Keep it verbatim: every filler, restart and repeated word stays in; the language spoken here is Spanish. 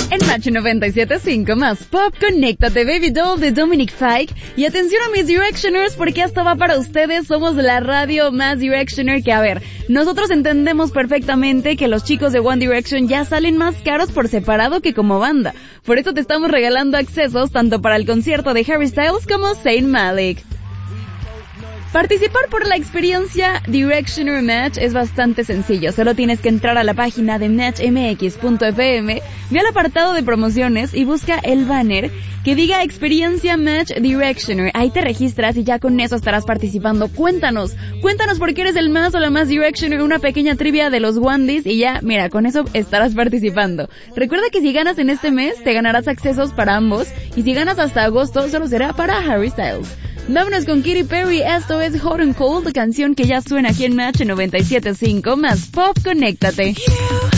En Match noventa y siete punto cinco más Pop, conéctate Baby Doll de Dominic Fike. Y atención a mis Directioners, porque esto va para ustedes. Somos la radio más Directioner que, a ver, nosotros entendemos perfectamente que los chicos de One Direction ya salen más caros por separado que como banda. Por eso te estamos regalando accesos tanto para el concierto de Harry Styles como Zayn Malik. Participar por la experiencia Directioner Match es bastante sencillo. Solo tienes que entrar a la página de match m x punto f m, ve al apartado de promociones y busca el banner que diga Experiencia Match Directioner. Ahí te registras y ya con eso estarás participando. Cuéntanos, cuéntanos por qué eres el más o la más Directioner, una pequeña trivia de los Wandies y ya, mira, con eso estarás participando. Recuerda que si ganas en este mes, te ganarás accesos para ambos, y si ganas hasta agosto, solo será para Harry Styles. Vámonos con Katy Perry, esto es Hot and Cold, canción que ya suena aquí en Match noventa y siete punto cinco más Pop, conéctate.